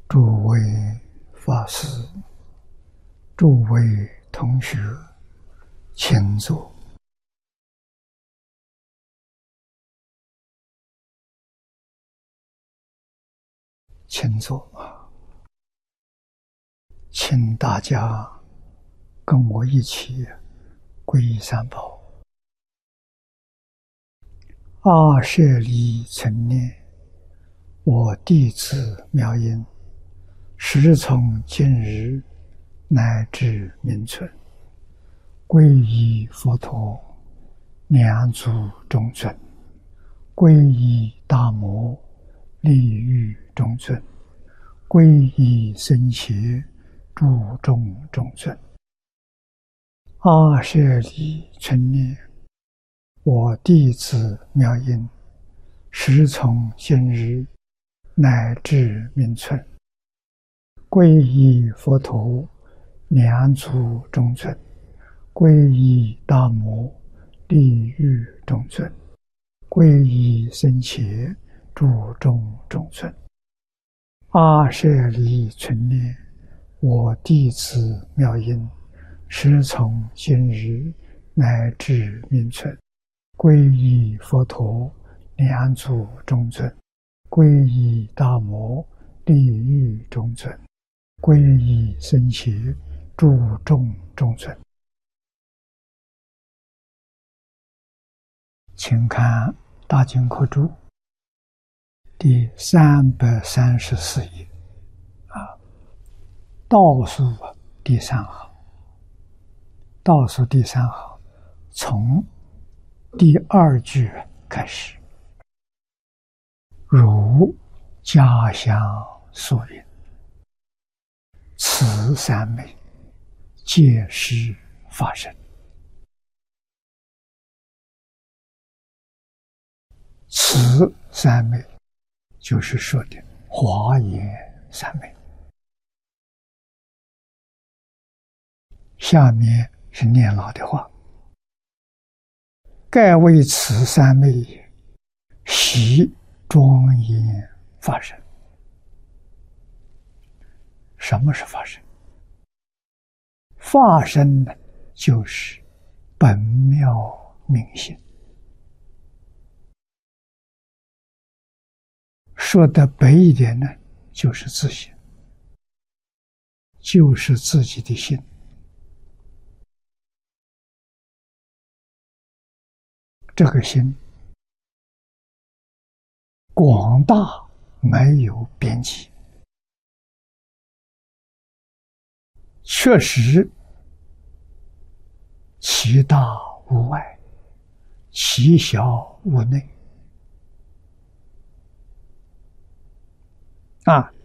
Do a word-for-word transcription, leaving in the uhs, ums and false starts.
诸位法师、诸位同学，请坐。请坐啊！请大家跟我一起皈依三宝。阿舍离存念，我弟子妙音，时从今日乃至明存，皈依佛陀，两足中尊；皈依大摩，利欲中尊；皈依僧伽，注重中尊。阿舍离存念，我弟子妙音，时从今日乃至明存，皈依佛陀，两足中尊；皈依大摩，利欲中尊；皈依僧伽，注重中尊。阿舍离存念，我弟子妙音，时从今日乃至明存，皈依佛陀，两足中尊；皈依大摩，利欲中尊；皈依僧伽，注重中尊。请看大经科注第三百三十四页啊，倒数第三行，倒数第三行，从第二句开始。如家乡所云，此三昧，皆是法身。此三昧就是说的华严三昧。下面是念老的话：盖为此三昧也，习庄严法身。什么是法身？法身呢，就是本妙明心。说的白一点呢，就是自性，就是自己的心。这个心广大，没有边际，确实其大无外，其小无内啊！